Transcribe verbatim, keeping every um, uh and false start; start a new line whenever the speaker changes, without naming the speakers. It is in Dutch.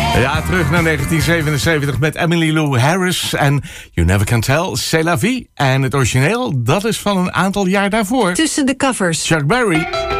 Ja, terug naar negentien zevenenzeventig met Emmylou Lou Harris en You Never Can Tell, C'est la vie. En het origineel, dat is van een aantal jaar daarvoor.
Tussen de covers.
Chuck Berry.